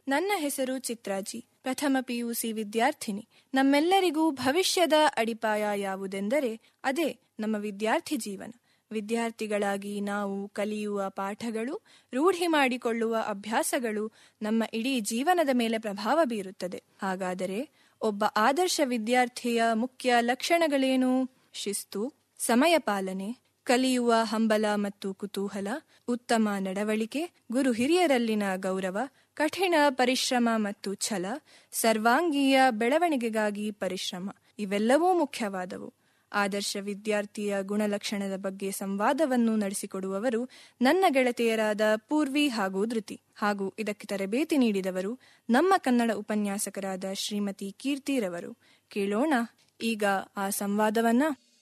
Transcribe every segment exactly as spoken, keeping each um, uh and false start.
ನನ್ನ ಹೆಸರು ಚಿತ್ರಾಜಿ, ಪ್ರಥಮ ಪಿಯುಸಿ ವಿದ್ಯಾರ್ಥಿನಿ. ನಮ್ಮೆಲ್ಲರಿಗೂ ಭವಿಷ್ಯದ ಅಡಿಪಾಯ ಯಾವುದೆಂದರೆ ಅದೇ ನಮ್ಮ ವಿದ್ಯಾರ್ಥಿ ಜೀವನ. ವಿದ್ಯಾರ್ಥಿಗಳಾಗಿ ನಾವು ಕಲಿಯುವ ಪಾಠಗಳು, ರೂಢಿ ಮಾಡಿಕೊಳ್ಳುವ ಅಭ್ಯಾಸಗಳು ನಮ್ಮ ಇಡೀ ಜೀವನದ ಮೇಲೆ ಪ್ರಭಾವ ಬೀರುತ್ತದೆ. ಹಾಗಾದರೆ ಒಬ್ಬ ಆದರ್ಶ ವಿದ್ಯಾರ್ಥಿಯ ಮುಖ್ಯ ಲಕ್ಷಣಗಳೇನು? ಶಿಸ್ತು, ಸಮಯ ಪಾಲನೆ, ಕಲಿಯುವ ಹಂಬಲ ಮತ್ತು ಕುತೂಹಲ, ಉತ್ತಮ ನಡವಳಿಕೆ, ಗುರು ಹಿರಿಯರಲ್ಲಿನ ಗೌರವ, ಕಠಿಣ ಪರಿಶ್ರಮ ಮತ್ತು ಛಲ, ಸರ್ವಾಂಗೀಯ ಬೆಳವಣಿಗೆಗಾಗಿ ಪರಿಶ್ರಮ ಇವೆಲ್ಲವೂ ಮುಖ್ಯವಾದವು. ಆದರ್ಶ ವಿದ್ಯಾರ್ಥಿಯ ಗುಣಲಕ್ಷಣದ ಬಗ್ಗೆ ಸಂವಾದವನ್ನು ನಡೆಸಿಕೊಡುವವರು ನನ್ನ ಗೆಳತಿಯರಾದ ಪೂರ್ವಿ ಹಾಗೂ ಧೃತಿ, ಹಾಗೂ ಇದಕ್ಕೆ ತರಬೇತಿ ನೀಡಿದವರು ನಮ್ಮ ಕನ್ನಡ ಉಪನ್ಯಾಸಕರಾದ ಶ್ರೀಮತಿ ಕೀರ್ತಿರವರು. ಕೇಳೋಣ ಈಗ ಆ ಸಂವಾದವನ್ನ.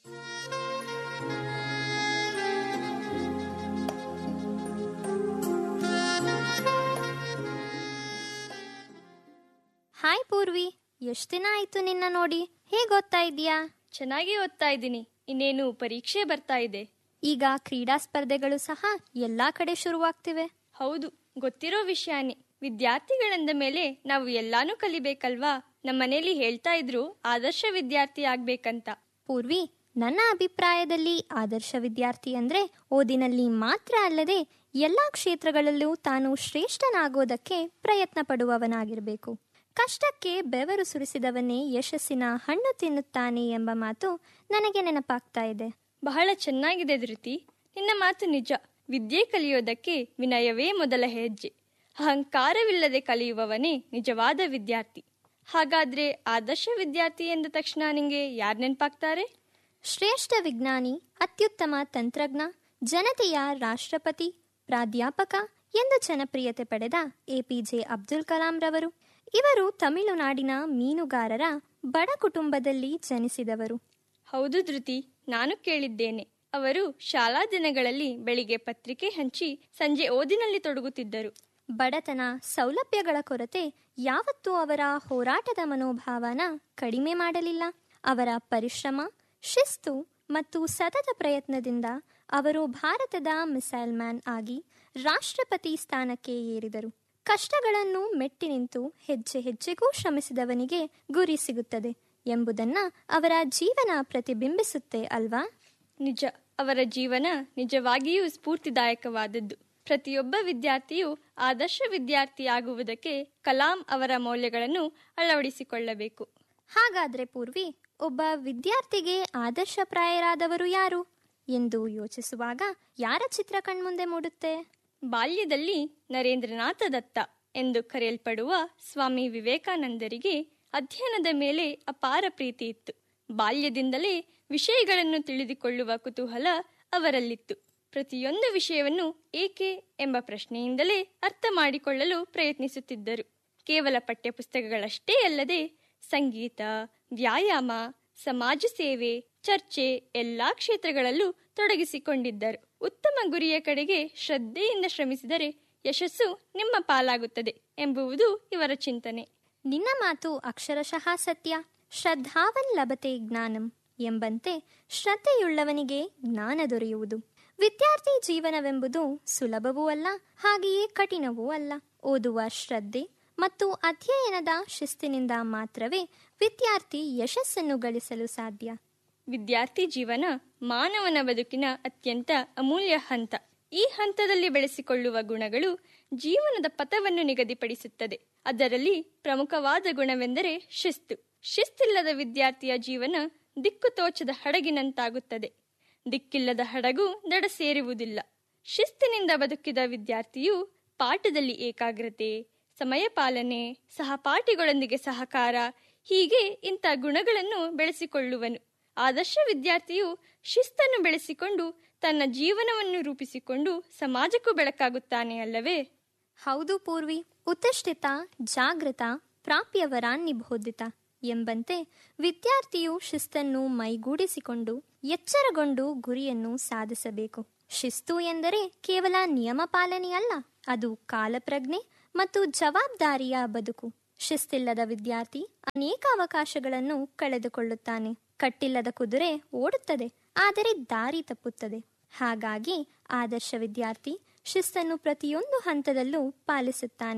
ಹಾಯ್ ಪೂರ್ವಿ, ಎಷ್ಟ್ ದಿನ ಆಯ್ತು ನಿನ್ನ ನೋಡಿ. ಹೇಗ್ ಓದ್ತಾ ಇದೀಯಾ? ಚೆನ್ನಾಗಿ ಓದ್ತಾ ಇದ್ದೀನಿ. ಇನ್ನೇನು ಪರೀಕ್ಷೆ ಬರ್ತಾ ಇದೆ. ಈಗ ಕ್ರೀಡಾ ಸ್ಪರ್ಧೆಗಳು ಸಹ ಎಲ್ಲಾ ಕಡೆ ಶುರುವಾಗ್ತಿವೆ. ಹೌದು, ಗೊತ್ತಿರೋ ವಿಷಯನೇ. ವಿದ್ಯಾರ್ಥಿಗಳಂದ ಮೇಲೆ ನಾವು ಎಲ್ಲಾನು ಕಲಿಬೇಕಲ್ವಾ? ನಮ್ಮನೇಲಿ ಹೇಳ್ತಾ ಇದ್ರು ಆದರ್ಶ ವಿದ್ಯಾರ್ಥಿ ಆಗ್ಬೇಕಂತ. ಪೂರ್ವಿ, ನನ್ನ ಅಭಿಪ್ರಾಯದಲ್ಲಿ ಆದರ್ಶ ವಿದ್ಯಾರ್ಥಿ ಅಂದ್ರೆ ಓದಿನಲ್ಲಿ ಮಾತ್ರ ಅಲ್ಲದೆ ಎಲ್ಲಾ ಕ್ಷೇತ್ರಗಳಲ್ಲೂ ತಾನು ಶ್ರೇಷ್ಠನಾಗೋದಕ್ಕೆ ಪ್ರಯತ್ನ ಪಡುವವನಾಗಿರ್ಬೇಕು. ಕಷ್ಟಕ್ಕೆ ಬೆವರು ಸುರಿಸಿದವನೇ ಯಶಸ್ಸಿನ ಹಣ್ಣು ತಿನ್ನುತ್ತಾನೆ ಎಂಬ ಮಾತು ನನಗೆ ನೆನಪಾಗ್ತಾ ಇದೆ. ಬಹಳ ಚೆನ್ನಾಗಿದೆ ಧೃತಿ, ನಿನ್ನ ಮಾತು ನಿಜ. ವಿದ್ಯೆ ಕಲಿಯೋದಕ್ಕೆ ವಿನಯವೇ ಮೊದಲ ಹೆಜ್ಜೆ. ಅಹಂಕಾರವಿಲ್ಲದೆ ಕಲಿಯುವವನೇ ನಿಜವಾದ ವಿದ್ಯಾರ್ಥಿ. ಹಾಗಾದ್ರೆ ಆದರ್ಶ ವಿದ್ಯಾರ್ಥಿ ಎಂದ ತಕ್ಷಣ ನಿಂಗೆ ಯಾರು ನೆನಪಾಗ್ತಾರೆ? ಶ್ರೇಷ್ಠ ವಿಜ್ಞಾನಿ, ಅತ್ಯುತ್ತಮ ತಂತ್ರಜ್ಞ, ಜನತೆಯ ರಾಷ್ಟ್ರಪತಿ, ಪ್ರಾಧ್ಯಾಪಕ ಎಂದು ಜನಪ್ರಿಯತೆ ಪಡೆದ A P J Abdul Kalam ರವರು. ಇವರು ತಮಿಳುನಾಡಿನ ಮೀನುಗಾರರ ಬಡ ಕುಟುಂಬದಲ್ಲಿ ಜನಿಸಿದವರು. ಹೌದು ಧೃತಿ, ನಾನು ಕೇಳಿದ್ದೇನೆ. ಅವರು ಶಾಲಾ ದಿನಗಳಲ್ಲಿ ಬೆಳಿಗ್ಗೆ ಪತ್ರಿಕೆ ಹಂಚಿ ಸಂಜೆ ಓದಿನಲ್ಲಿ ತೊಡಗುತ್ತಿದ್ದರು. ಬಡತನ, ಸೌಲಭ್ಯಗಳ ಕೊರತೆ ಯಾವತ್ತೂ ಅವರ ಹೋರಾಟದ ಮನೋಭಾವನ ಕಡಿಮೆ ಮಾಡಲಿಲ್ಲ. ಅವರ ಪರಿಶ್ರಮ, ಶಿಸ್ತು ಮತ್ತು ಸತತ ಪ್ರಯತ್ನದಿಂದ ಅವರು ಭಾರತದ ಮಿಸೈಲ್ ಮ್ಯಾನ್ ಆಗಿ ರಾಷ್ಟ್ರಪತಿ ಸ್ಥಾನಕ್ಕೆ ಏರಿದರು. ಕಷ್ಟಗಳನ್ನು ಮೆಟ್ಟಿ ನಿಂತು ಹೆಜ್ಜೆ ಹೆಜ್ಜೆಗೂ ಶ್ರಮಿಸಿದವನಿಗೆ ಗುರಿ ಸಿಗುತ್ತದೆ ಎಂಬುದನ್ನ ಅವರ ಜೀವನ ಪ್ರತಿಬಿಂಬಿಸುತ್ತೆ ಅಲ್ವಾ? ನಿಜ, ಅವರ ಜೀವನ ನಿಜವಾಗಿಯೂ ಸ್ಫೂರ್ತಿದಾಯಕವಾದದ್ದು. ಪ್ರತಿಯೊಬ್ಬ ವಿದ್ಯಾರ್ಥಿಯು ಆದರ್ಶ ವಿದ್ಯಾರ್ಥಿಯಾಗುವುದಕ್ಕೆ ಕಲಾಂ ಅವರ ಮೌಲ್ಯಗಳನ್ನು ಅಳವಡಿಸಿಕೊಳ್ಳಬೇಕು. ಹಾಗಾದ್ರೆ ಪೂರ್ವಿ, ಒಬ್ಬ ವಿದ್ಯಾರ್ಥಿಗೆ ಆದರ್ಶಪ್ರಾಯರಾದವರು ಯಾರು ಎಂದು ಯೋಚಿಸುವಾಗ ಯಾರ ಚಿತ್ರ ಕಣ್ಮುಂದೆ ಮೂಡುತ್ತೆ? ಬಾಲ್ಯದಲ್ಲಿ ನರೇಂದ್ರನಾಥ ದತ್ತ ಎಂದು ಕರೆಯಲ್ಪಡುವ ಸ್ವಾಮಿ ವಿವೇಕಾನಂದರಿಗೆ ಅಧ್ಯಯನದ ಮೇಲೆ ಅಪಾರ ಪ್ರೀತಿ ಇತ್ತು. ಬಾಲ್ಯದಿಂದಲೇ ವಿಷಯಗಳನ್ನು ತಿಳಿದುಕೊಳ್ಳುವ ಕುತೂಹಲ ಅವರಲ್ಲಿತ್ತು. ಪ್ರತಿಯೊಂದು ವಿಷಯವನ್ನು ಏಕೆ ಎಂಬ ಪ್ರಶ್ನೆಯಿಂದಲೇ ಅರ್ಥ ಮಾಡಿಕೊಳ್ಳಲು ಪ್ರಯತ್ನಿಸುತ್ತಿದ್ದರು. ಕೇವಲ ಪಠ್ಯಪುಸ್ತಕಗಳಷ್ಟೇ ಅಲ್ಲದೆ ಸಂಗೀತ, ವ್ಯಾಯಾಮ, ಸಮಾಜ ಸೇವೆ, ಚರ್ಚೆ ಎಲ್ಲಾ ಕ್ಷೇತ್ರಗಳಲ್ಲೂ ತೊಡಗಿಸಿಕೊಂಡಿದ್ದರು. ಉತ್ತಮ ಗುರಿಯ ಕಡೆಗೆ ಶ್ರದ್ಧೆಯಿಂದ ಶ್ರಮಿಸಿದರೆ ಯಶಸ್ಸು ನಿಮ್ಮ ಪಾಲಾಗುತ್ತದೆ ಎಂಬುವುದು ಇವರ ಚಿಂತನೆ. ನಿನ್ನ ಮಾತು ಅಕ್ಷರಶಃ ಸತ್ಯ. ಶ್ರದ್ಧಾವನ್ ಲಭತೆ ಜ್ಞಾನಂ ಎಂಬಂತೆ ಶ್ರದ್ಧೆಯುಳ್ಳವನಿಗೆ ಜ್ಞಾನ ದೊರೆಯುವುದು. ವಿದ್ಯಾರ್ಥಿ ಜೀವನವೆಂಬುದು ಸುಲಭವೂ ಅಲ್ಲ, ಹಾಗೆಯೇ ಕಠಿಣವೂ ಅಲ್ಲ. ಓದುವ ಶ್ರದ್ಧೆ ಮತ್ತು ಅಧ್ಯಯನದ ಶಿಸ್ತಿನಿಂದ ಮಾತ್ರವೇ ವಿದ್ಯಾರ್ಥಿ ಯಶಸ್ಸನ್ನು ಗಳಿಸಲು ಸಾಧ್ಯ. ವಿದ್ಯಾರ್ಥಿ ಜೀವನ ಮಾನವನ ಬದುಕಿನ ಅತ್ಯಂತ ಅಮೂಲ್ಯ ಹಂತ. ಈ ಹಂತದಲ್ಲಿ ಬೆಳೆಸಿಕೊಳ್ಳುವ ಗುಣಗಳು ಜೀವನದ ಪಥವನ್ನು ನಿಗದಿಪಡಿಸುತ್ತದೆ. ಅದರಲ್ಲಿ ಪ್ರಮುಖವಾದ ಗುಣವೆಂದರೆ ಶಿಸ್ತು. ಶಿಸ್ತಿಲ್ಲದ ವಿದ್ಯಾರ್ಥಿಯ ಜೀವನ ದಿಕ್ಕು ತೋಚದ ಹಡಗಿನಂತಾಗುತ್ತದೆ. ದಿಕ್ಕಿಲ್ಲದ ಹಡಗು ದಡ ಸೇರುವುದಿಲ್ಲ. ಶಿಸ್ತಿನಿಂದ ಬದುಕಿದ ವಿದ್ಯಾರ್ಥಿಯು ಪಾಠದಲ್ಲಿ ಏಕಾಗ್ರತೆ, ಸಮಯ ಪಾಲನೆ, ಸಹಪಾಠಿಗಳೊಂದಿಗೆ ಸಹಕಾರ, ಹೀಗೆ ಇಂಥ ಗುಣಗಳನ್ನು ಬೆಳೆಸಿಕೊಳ್ಳುವನು. ಆದರ್ಶ ವಿದ್ಯಾರ್ಥಿಯು ಶಿಸ್ತನ್ನು ಬೆಳೆಸಿಕೊಂಡು ತನ್ನ ಜೀವನವನ್ನು ರೂಪಿಸಿಕೊಂಡು ಸಮಾಜಕ್ಕೂ ಬೆಳಕಾಗುತ್ತಾನೆ ಅಲ್ಲವೇ? ಹೌದು ಪೂರ್ವಿ. ಉತ್ತಿಷ್ಠಿತ ಜಾಗೃತ ಪ್ರಾಪ್ಯವರಾನ್ನಿ ಬೋಧಿತ ಎಂಬಂತೆ ವಿದ್ಯಾರ್ಥಿಯು ಶಿಸ್ತನ್ನು ಮೈಗೂಡಿಸಿಕೊಂಡು ಎಚ್ಚರಗೊಂಡು ಗುರಿಯನ್ನು ಸಾಧಿಸಬೇಕು. ಶಿಸ್ತು ಎಂದರೆ ಕೇವಲ ನಿಯಮ ಪಾಲನೆಯಲ್ಲ, ಅದು ಕಾಲಪ್ರಜ್ಞೆ ಮತ್ತು ಜವಾಬ್ದಾರಿಯ ಬದುಕು. ಶಿಸ್ತಿಲ್ಲದ ವಿದ್ಯಾರ್ಥಿ ಅನೇಕ ಅವಕಾಶಗಳನ್ನು ಕಳೆದುಕೊಳ್ಳುತ್ತಾನೆ. ಕಟ್ಟಿಲ್ಲದ ಕುದುರೆ ಓಡುತ್ತದೆ, ಆದರೆ ದಾರಿ ತಪ್ಪುತ್ತದೆ. ಹಾಗಾಗಿ ಆದರ್ಶ ವಿದ್ಯಾರ್ಥಿ ಶಿಸ್ತನ್ನು ಪ್ರತಿಯೊಂದು ಹಂತದಲ್ಲೂ ಪಾಲಿಸುತ್ತಾನೆ.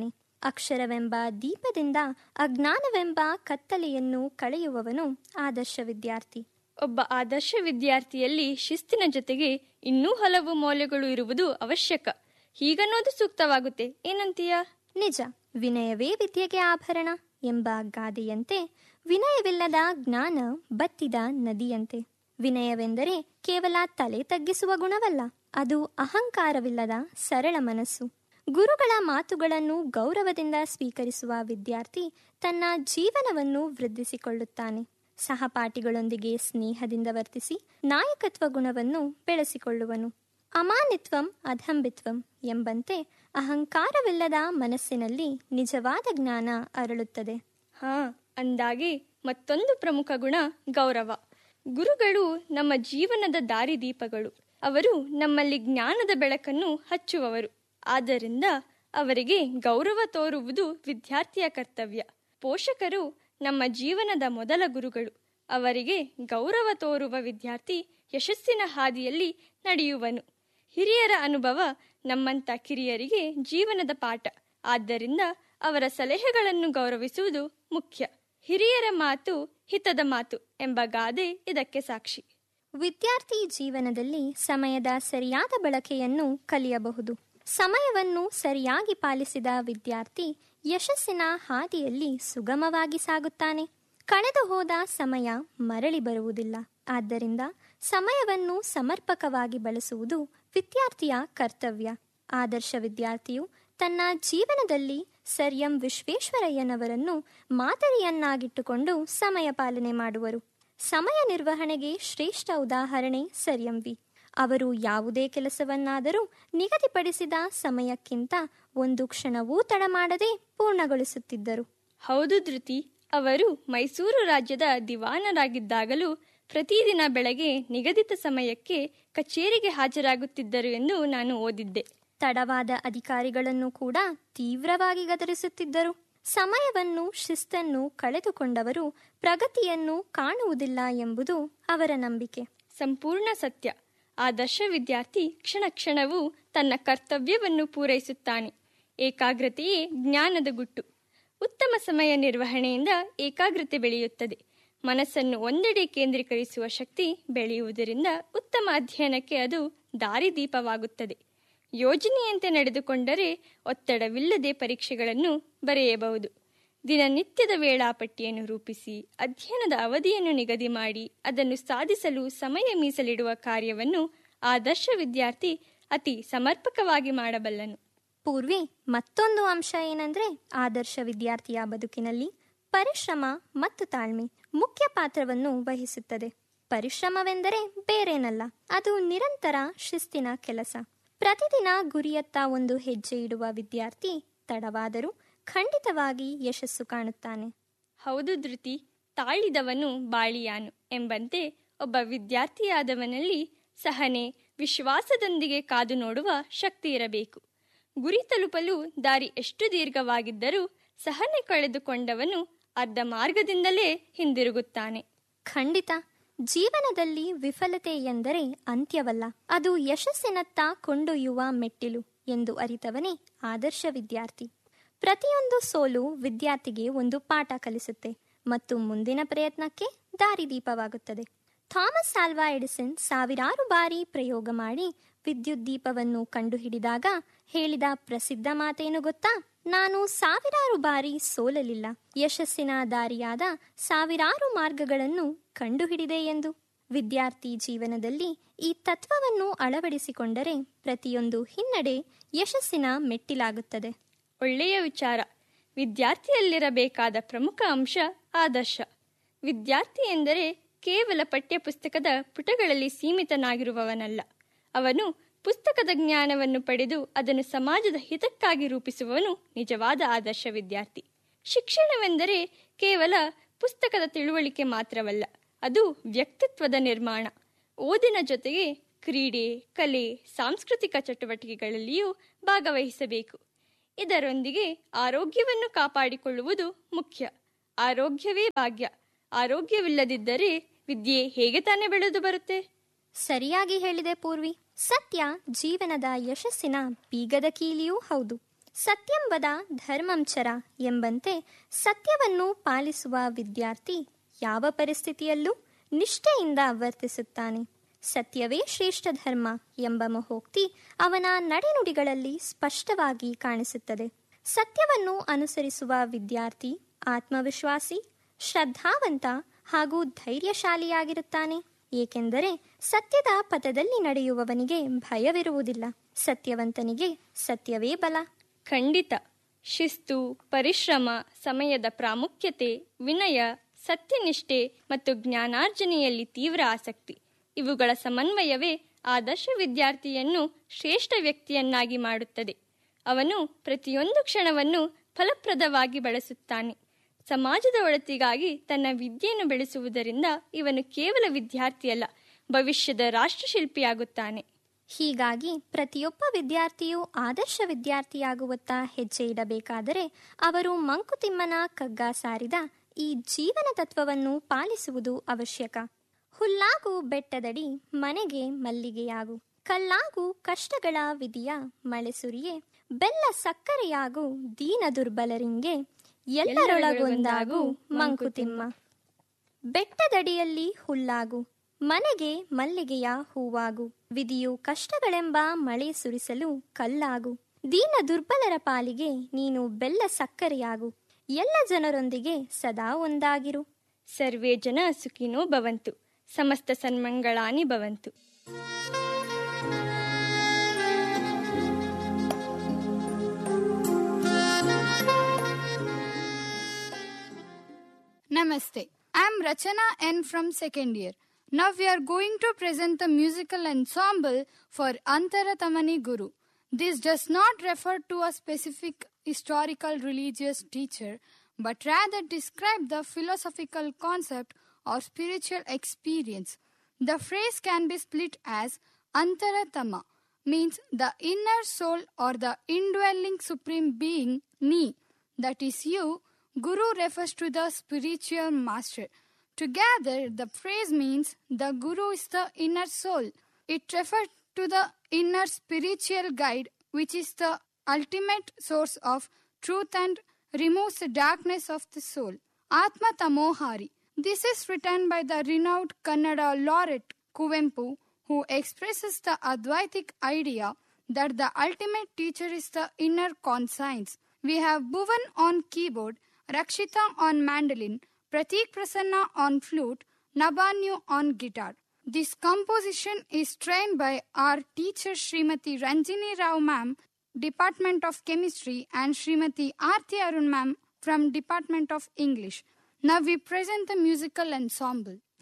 ಅಕ್ಷರವೆಂಬ ದೀಪದಿಂದ ಅಜ್ಞಾನವೆಂಬ ಕತ್ತಲೆಯನ್ನು ಕಳೆಯುವವನು ಆದರ್ಶ ವಿದ್ಯಾರ್ಥಿ. ಒಬ್ಬ ಆದರ್ಶ ವಿದ್ಯಾರ್ಥಿಯಲ್ಲಿ ಶಿಸ್ತಿನ ಜೊತೆಗೆ ಇನ್ನೂ ಹಲವು ಮೌಲ್ಯಗಳು ಇರುವುದು ಅವಶ್ಯಕ. ಹೀಗನ್ನೋದು ಸೂಕ್ತವಾಗುತ್ತೆ, ಏನಂತೀಯ? ನಿಜ. ವಿನಯವೇ ವಿದ್ಯೆಗೆ ಆಭರಣ ಎಂಬ ಗಾದೆಯಂತೆ ವಿನಯವಿಲ್ಲದ ಜ್ಞಾನ ಬತ್ತಿದ ನದಿಯಂತೆ. ವಿನಯವೆಂದರೆ ಕೇವಲ ತಲೆ ತಗ್ಗಿಸುವ ಗುಣವಲ್ಲ, ಅದು ಅಹಂಕಾರವಿಲ್ಲದ ಸರಳ ಮನಸ್ಸು. ಗುರುಗಳ ಮಾತುಗಳನ್ನು ಗೌರವದಿಂದ ಸ್ವೀಕರಿಸುವ ವಿದ್ಯಾರ್ಥಿ ತನ್ನ ಜೀವನವನ್ನು ವೃದ್ಧಿಸಿಕೊಳ್ಳುತ್ತಾನೆ. ಸಹಪಾಠಿಗಳೊಂದಿಗೆ ಸ್ನೇಹದಿಂದ ವರ್ತಿಸಿ ನಾಯಕತ್ವ ಗುಣವನ್ನು ಬೆಳೆಸಿಕೊಳ್ಳುವನು. ಅಮಾನಿತ್ವಂ ಅಧಂಬಿತ್ವಂ ಎಂಬಂತೆ ಅಹಂಕಾರವಿಲ್ಲದ ಮನಸ್ಸಿನಲ್ಲಿ ನಿಜವಾದ ಜ್ಞಾನ ಅರಳುತ್ತದೆ. ಹಾ, ಅಂದಾಗೆ ಮತ್ತೊಂದು ಪ್ರಮುಖ ಗುಣ ಗೌರವ. ಗುರುಗಳು ನಮ್ಮ ಜೀವನದ ದಾರಿದೀಪಗಳು. ಅವರು ನಮ್ಮಲ್ಲಿ ಜ್ಞಾನದ ಬೆಳಕನ್ನು ಹಚ್ಚುವವರು. ಆದ್ದರಿಂದ ಅವರಿಗೆ ಗೌರವ ತೋರುವುದು ವಿದ್ಯಾರ್ಥಿಯ ಕರ್ತವ್ಯ. ಪೋಷಕರು ನಮ್ಮ ಜೀವನದ ಮೊದಲ ಗುರುಗಳು. ಅವರಿಗೆ ಗೌರವ ತೋರುವ ವಿದ್ಯಾರ್ಥಿ ಯಶಸ್ಸಿನ ಹಾದಿಯಲ್ಲಿ ನಡೆಯುವನು. ಹಿರಿಯರ ಅನುಭವ ನಮ್ಮಂಥ ಕಿರಿಯರಿಗೆ ಜೀವನದ ಪಾಠ. ಆದ್ದರಿಂದ ಅವರ ಸಲಹೆಗಳನ್ನು ಗೌರವಿಸುವುದು ಮುಖ್ಯ. ಹಿರಿಯರ ಮಾತು ಹಿತದ ಮಾತು ಎಂಬ ಗಾದೆ ಇದಕ್ಕೆ ಸಾಕ್ಷಿ. ವಿದ್ಯಾರ್ಥಿ ಜೀವನದಲ್ಲಿ ಸಮಯದ ಸರಿಯಾದ ಬಳಕೆಯನ್ನು ಕಲಿಯಬಹುದು. ಸಮಯವನ್ನು ಸರಿಯಾಗಿ ಪಾಲಿಸಿದ ವಿದ್ಯಾರ್ಥಿ ಯಶಸ್ಸಿನ ಹಾದಿಯಲ್ಲಿ ಸುಗಮವಾಗಿ ಸಾಗುತ್ತಾನೆ. ಕಳೆದು ಹೋದ ಸಮಯ ಮರಳಿ ಬರುವುದಿಲ್ಲ. ಆದ್ದರಿಂದ ಸಮಯವನ್ನು ಸಮರ್ಪಕವಾಗಿ ಬಳಸುವುದು ವಿದ್ಯಾರ್ಥಿಯ ಕರ್ತವ್ಯ. ಆದರ್ಶ ವಿದ್ಯಾರ್ಥಿಯು ತನ್ನ ಜೀವನದಲ್ಲಿ ಸರ್ ಎಂ ವಿಶ್ವೇಶ್ವರಯ್ಯನವರನ್ನು ಮಾದರಿಯನ್ನಾಗಿಟ್ಟುಕೊಂಡು ಸಮಯ ಪಾಲನೆ ಮಾಡುವರು. ಸಮಯ ನಿರ್ವಹಣೆಗೆ ಶ್ರೇಷ್ಠ ಉದಾಹರಣೆ ಸರ್ ಎಂ ವಿ. ಅವರು ಯಾವುದೇ ಕೆಲಸವನ್ನಾದರೂ ನಿಗದಿಪಡಿಸಿದ ಸಮಯಕ್ಕಿಂತ ಒಂದು ಕ್ಷಣವೂ ತಡ ಮಾಡದೆ ಪೂರ್ಣಗೊಳಿಸುತ್ತಿದ್ದರು. ಹೌದು ಧೃತಿ, ಅವರು ಮೈಸೂರು ರಾಜ್ಯದ ದಿವಾನರಾಗಿದ್ದಾಗಲೂ ಪ್ರತಿದಿನ ಬೆಳಗ್ಗೆ ನಿಗದಿತ ಸಮಯಕ್ಕೆ ಕಚೇರಿಗೆ ಹಾಜರಾಗುತ್ತಿದ್ದರು ಎಂದು ನಾನು ಓದಿದ್ದೆ. ತಡವಾದ ಅಧಿಕಾರಿಗಳನ್ನು ಕೂಡ ತೀವ್ರವಾಗಿ ಗದರಿಸುತ್ತಿದ್ದರು. ಸಮಯವನ್ನು ಶಿಸ್ತನ್ನು ಕಳೆದುಕೊಂಡವರು ಪ್ರಗತಿಯನ್ನು ಕಾಣುವುದಿಲ್ಲ ಎಂಬುದು ಅವರ ನಂಬಿಕೆ. ಸಂಪೂರ್ಣ ಸತ್ಯ. ಆದರ್ಶ ವಿದ್ಯಾರ್ಥಿ ಕ್ಷಣ ಕ್ಷಣವೂ ತನ್ನ ಕರ್ತವ್ಯವನ್ನು ಪೂರೈಸುತ್ತಾನೆ. ಏಕಾಗ್ರತೆಯೇ ಜ್ಞಾನದ ಗುಟ್ಟು. ಉತ್ತಮ ಸಮಯ ನಿರ್ವಹಣೆಯಿಂದ ಏಕಾಗ್ರತೆ ಬೆಳೆಯುತ್ತದೆ. ಮನಸ್ಸನ್ನು ಒಂದೆಡೆ ಕೇಂದ್ರೀಕರಿಸುವ ಶಕ್ತಿ ಬೆಳೆಯುವುದರಿಂದ ಉತ್ತಮ ಅಧ್ಯಯನಕ್ಕೆ ಅದು ದಾರಿದೀಪವಾಗುತ್ತದೆ. ಯೋಜನೆಯಂತೆ ನಡೆದುಕೊಂಡರೆ ಒತ್ತಡವಿಲ್ಲದೆ ಪರೀಕ್ಷೆಗಳನ್ನು ಬರೆಯಬಹುದು. ದಿನನಿತ್ಯದ ವೇಳಾಪಟ್ಟಿಯನ್ನು ರೂಪಿಸಿ ಅಧ್ಯಯನದ ಅವಧಿಯನ್ನು ನಿಗದಿ ಮಾಡಿ ಅದನ್ನು ಸಾಧಿಸಲು ಸಮಯ ಮೀಸಲಿಡುವ ಕಾರ್ಯವನ್ನು ಆದರ್ಶ ವಿದ್ಯಾರ್ಥಿ ಅತಿ ಸಮರ್ಪಕವಾಗಿ ಮಾಡಬಲ್ಲನು. ಪೂರ್ವಿ, ಮತ್ತೊಂದು ಅಂಶ ಏನಂದ್ರೆ ಆದರ್ಶ ವಿದ್ಯಾರ್ಥಿಯ ಬದುಕಿನಲ್ಲಿ ಪರಿಶ್ರಮ ಮತ್ತು ತಾಳ್ಮೆ ಮುಖ್ಯ ಪಾತ್ರವನ್ನು ವಹಿಸುತ್ತದೆ. ಪರಿಶ್ರಮವೆಂದರೆ ಬೇರೇನಲ್ಲ, ಅದು ನಿರಂತರ ಶಿಸ್ತಿನ ಕೆಲಸ. ಪ್ರತಿದಿನ ಗುರಿಯತ್ತ ಒಂದು ಹೆಜ್ಜೆ ಇಡುವ ವಿದ್ಯಾರ್ಥಿ ತಡವಾದರೂ ಖಂಡಿತವಾಗಿ ಯಶಸ್ಸು ಕಾಣುತ್ತಾನೆ. ಹೌದು ಧೃತಿ, ತಾಳಿದವನು ಬಾಳಿಯಾನು ಎಂಬಂತೆ ಒಬ್ಬ ವಿದ್ಯಾರ್ಥಿಯಾದವನಲ್ಲಿ ಸಹನೆ, ವಿಶ್ವಾಸದೊಂದಿಗೆ ಕಾದು ನೋಡುವ ಶಕ್ತಿ ಇರಬೇಕು. ಗುರಿ ತಲುಪಲು ದಾರಿ ಎಷ್ಟು ದೀರ್ಘವಾಗಿದ್ದರೂ ಸಹನೆ ಕಳೆದುಕೊಂಡವನು ಅರ್ಧ ಮಾರ್ಗದಿಂದಲೇ ಹಿಂದಿರುಗುತ್ತಾನೆ. ಖಂಡಿತ. ಜೀವನದಲ್ಲಿ ವಿಫಲತೆ ಎಂದರೆ ಅಂತ್ಯವಲ್ಲ, ಅದು ಯಶಸ್ಸಿನತ್ತ ಕೊಂಡೊಯ್ಯುವ ಮೆಟ್ಟಿಲು ಎಂದು ಅರಿತವನೇ ಆದರ್ಶ ವಿದ್ಯಾರ್ಥಿ. ಪ್ರತಿಯೊಂದು ಸೋಲು ವಿದ್ಯಾರ್ಥಿಗೆ ಒಂದು ಪಾಠ ಕಲಿಸುತ್ತೆ ಮತ್ತು ಮುಂದಿನ ಪ್ರಯತ್ನಕ್ಕೆ ದಾರಿದೀಪವಾಗುತ್ತದೆ. ಥಾಮಸ್ ಆಲ್ವಾ ಎಡಿಸನ್ ಸಾವಿರಾರು ಬಾರಿ ಪ್ರಯೋಗ ಮಾಡಿ ವಿದ್ಯುತ್ ದೀಪವನ್ನು ಕಂಡುಹಿಡಿದಾಗ ಹೇಳಿದ ಪ್ರಸಿದ್ಧ ಮಾತೇನು ಗೊತ್ತಾ? ನಾನು ಸಾವಿರಾರು ಬಾರಿ ಸೋಲಲಿಲ್ಲ, ಯಶಸ್ಸಿನ ದಾರಿಯಾದ ಸಾವಿರಾರು ಮಾರ್ಗಗಳನ್ನು ಕಂಡುಹಿಡಿದೆ ಎಂದು. ವಿದ್ಯಾರ್ಥಿ ಜೀವನದಲ್ಲಿ ಈ ತತ್ವವನ್ನು ಅಳವಡಿಸಿಕೊಂಡರೆ ಪ್ರತಿಯೊಂದು ಹಿನ್ನಡೆ ಯಶಸ್ಸಿನ ಮೆಟ್ಟಿಲಾಗುತ್ತದೆ. ಒಳ್ಳೆಯ ವಿಚಾರ. ವಿದ್ಯಾರ್ಥಿಯಲ್ಲಿರಬೇಕಾದ ಪ್ರಮುಖ ಅಂಶ ಆದರ್ಶ. ವಿದ್ಯಾರ್ಥಿ ಎಂದರೆ ಕೇವಲ ಪಠ್ಯಪುಸ್ತಕದ ಪುಟಗಳಲ್ಲಿ ಸೀಮಿತನಾಗಿರುವವನಲ್ಲ. ಅವನು ಪುಸ್ತಕದ ಜ್ಞಾನವನ್ನು ಪಡೆದು ಅದನ್ನು ಸಮಾಜದ ಹಿತಕ್ಕಾಗಿ ರೂಪಿಸುವವನು ನಿಜವಾದ ಆದರ್ಶ ವಿದ್ಯಾರ್ಥಿ. ಶಿಕ್ಷಣವೆಂದರೆ ಕೇವಲ ಪುಸ್ತಕದ ತಿಳುವಳಿಕೆ ಮಾತ್ರವಲ್ಲ, ಅದು ವ್ಯಕ್ತಿತ್ವದ ನಿರ್ಮಾಣ. ಓದಿನ ಜೊತೆಗೆ ಕ್ರೀಡೆ, ಕಲೆ, ಸಾಂಸ್ಕೃತಿಕ ಚಟುವಟಿಕೆಗಳಲ್ಲಿಯೂ ಭಾಗವಹಿಸಬೇಕು. ಇದರೊಂದಿಗೆ ಆರೋಗ್ಯವನ್ನು ಕಾಪಾಡಿಕೊಳ್ಳುವುದು ಮುಖ್ಯ. ಆರೋಗ್ಯವೇ ಭಾಗ್ಯ. ಆರೋಗ್ಯವಿಲ್ಲದಿದ್ದರೆ ವಿದ್ಯೆ ಹೇಗೆ ತಾನೇ ಬೆಳೆದು ಬರುತ್ತೆ? ಸರಿಯಾಗಿ ಹೇಳಿದೆ ಪೂರ್ವಿ. ಸತ್ಯ ಜೀವನದ ಯಶಸ್ಸಿನ ಬೀಗದ ಕೀಲಿಯೂ ಹೌದು. ಸತ್ಯಂ ವದ ಧರ್ಮಂ ಚರ ಎಂಬಂತೆ ಸತ್ಯವನ್ನು ಪಾಲಿಸುವ ವಿದ್ಯಾರ್ಥಿ ಯಾವ ಪರಿಸ್ಥಿತಿಯಲ್ಲೂ ನಿಷ್ಠೆಯಿಂದ ವರ್ತಿಸುತ್ತಾನೆ. ಸತ್ಯವೇ ಶ್ರೇಷ್ಠ ಧರ್ಮ ಎಂಬ ಮಹೋಕ್ತಿ ಅವನ ನಡೆನುಡಿಗಳಲ್ಲಿ ಸ್ಪಷ್ಟವಾಗಿ ಕಾಣಿಸುತ್ತದೆ. ಸತ್ಯವನ್ನು ಅನುಸರಿಸುವ ವಿದ್ಯಾರ್ಥಿ ಆತ್ಮವಿಶ್ವಾಸಿ, ಶ್ರದ್ಧಾವಂತ ಹಾಗೂ ಧೈರ್ಯಶಾಲಿಯಾಗಿರುತ್ತಾನೆ. ಏಕೆಂದರೆ ಸತ್ಯದ ಪಥದಲ್ಲಿ ನಡೆಯುವವನಿಗೆ ಭಯವಿರುವುದಿಲ್ಲ. ಸತ್ಯವಂತನಿಗೆ ಸತ್ಯವೇ ಬಲ. ಖಂಡಿತ. ಶಿಸ್ತು, ಪರಿಶ್ರಮ, ಸಮಯದ ಪ್ರಾಮುಖ್ಯತೆ, ವಿನಯ, ಸತ್ಯನಿಷ್ಠೆ ಮತ್ತು ಜ್ಞಾನಾರ್ಜನೆಯಲ್ಲಿ ತೀವ್ರ ಆಸಕ್ತಿ ಇವುಗಳ ಸಮನ್ವಯವೇ ಆದರ್ಶ ವಿದ್ಯಾರ್ಥಿಯನ್ನು ಶ್ರೇಷ್ಠ ವ್ಯಕ್ತಿಯನ್ನಾಗಿ ಮಾಡುತ್ತದೆ. ಅವನು ಪ್ರತಿಯೊಂದು ಕ್ಷಣವನ್ನು ಫಲಪ್ರದವಾಗಿ ಬಳಸುತ್ತಾನೆ. ಸಮಾಜದ ಒಳಿತಿಗಾಗಿ ತನ್ನ ವಿದ್ಯೆಯನ್ನು ಬೆಳೆಸುವುದರಿಂದ ಇವನು ಕೇವಲ ವಿದ್ಯಾರ್ಥಿಯಲ್ಲ, ಭವಿಷ್ಯದ ರಾಷ್ಟ್ರಶಿಲ್ಪಿಯಾಗುತ್ತಾನೆ. ಹೀಗಾಗಿ ಪ್ರತಿಯೊಬ್ಬ ವಿದ್ಯಾರ್ಥಿಯು ಆದರ್ಶ ವಿದ್ಯಾರ್ಥಿಯಾಗುವತ್ತ ಹೆಜ್ಜೆ ಇಡಬೇಕಾದರೆ ಅವರು ಮಂಕುತಿಮ್ಮನ ಕಗ್ಗ ಸಾರಿದ ಈ ಜೀವನ ತತ್ವವನ್ನು ಪಾಲಿಸುವುದು ಅವಶ್ಯಕ. ಹುಲ್ಲಾಗು ಬೆಟ್ಟದಡಿ ಮನೆಗೆ ಮಲ್ಲಿಗೆಯಾಗು, ಕಲ್ಲಾಗು ಕಷ್ಟಗಳ ವಿಧಿಯ ಮಳೆ ಸುರಿಯೆ, ಬೆಲ್ಲ ಸಕ್ಕರೆಯಾಗು ದೀನ ದುರ್ಬಲರಿಂಗೆ, ಎಲ್ಲರೊಳಗೊಂದಾಗು ಮಂಕುತಿಮ್ಮ. ಬೆಟ್ಟದಡಿಯಲ್ಲಿ ಹುಲ್ಲಾಗು, ಮನೆಗೆ ಮಲ್ಲಿಗೆಯ ಹೂವಾಗು, ವಿಧಿಯು ಕಷ್ಟಗಳೆಂಬ ಮಳೆ ಸುರಿಸಲು ಕಲ್ಲಾಗು, ದೀನ ದುರ್ಬಲರ ಪಾಲಿಗೆ ನೀನು ಬೆಲ್ಲ ಸಕ್ಕರೆಯಾಗು, ಎಲ್ಲ ಜನರೊಂದಿಗೆ ಸದಾ ಒಂದಾಗಿರು. ಸರ್ವೇ ಜನ ಸುಖಿನೋ ಭವಂತು, ಸಮಸ್ತ ಸನ್ಮಂಗಳಾನಿ ಭವಂತು. Namaste. I am Rachana N from second year. Now we are going to present the musical ensemble for Antaratamani Guru. This does not refer to a specific historical religious teacher, but rather describe the philosophical concept or spiritual experience. The phrase can be split as Antaratama, means the inner soul or the indwelling supreme being, Ni, that is you. Guru refers to the spiritual master. Together, the phrase means the Guru is the inner soul. It refers to the inner spiritual guide, which is the ultimate source of truth and removes the darkness of the soul. Atma Tamohari. This is written by the renowned Kannada laureate Kuvempu, who expresses the Advaitic idea that the ultimate teacher is the inner conscience. We have Bhuvan on keyboard, Rakshita on mandolin, Pratik Prasanna on flute, Nabanyu on guitar. This composition is trained by our teacher Srimati Ranjini Rao ma'am, Department of Chemistry, and Srimati Aarti Arun ma'am from Department of English. Now we present the musical ensemble.